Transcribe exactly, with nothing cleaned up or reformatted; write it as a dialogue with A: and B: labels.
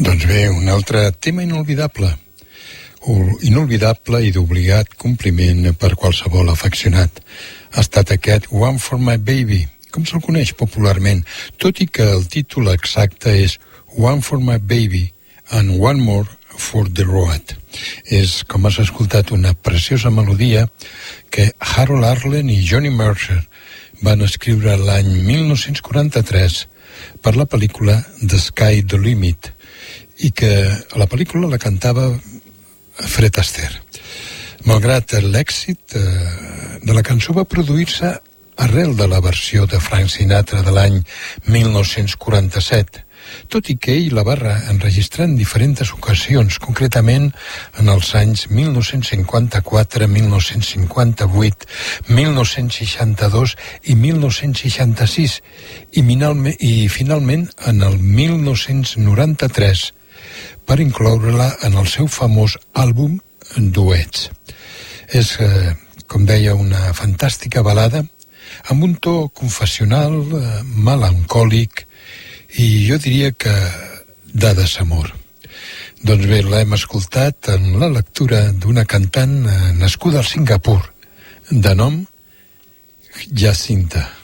A: Doncs bé, un altre tema inolvidable. Inolvidable i d'obligat compliment per qualsevol afeccionat. Ha estat aquest One for my baby, com se'l coneix popularment, tot i que el títol exacte és One for my baby and one more for the road. És, com has escoltat, una preciosa melodia que Harold Arlen i Johnny Mercer van escriure l'any mil nou-cents quaranta-tres per la pel·lícula The Sky the Limit, i que a la pel·lícula la cantava Fred Astaire. Malgrat l'èxit eh, de la cançó, va produir-se arrel de la versió de Frank Sinatra de l'any mil nou-cents quaranta-set, tot i que ell la va enregistrar en diferents ocasions, concretament en els anys mil nou-cents cinquanta-quatre, mil nou-cents cinquanta-vuit, mil nou-cents seixanta-dos i mil nou-cents seixanta-sis, i, i finalment en el mil nou-cents noranta-tres, per incloure-la en el seu famós àlbum Duets. És, eh, com deia, una fantàstica balada amb un to confessional, eh, melancòlic i jo diria que de desamor. Doncs bé, l'hem escoltat en la lectura d'una cantant eh, nascuda al Singapur, de nom Jacinta.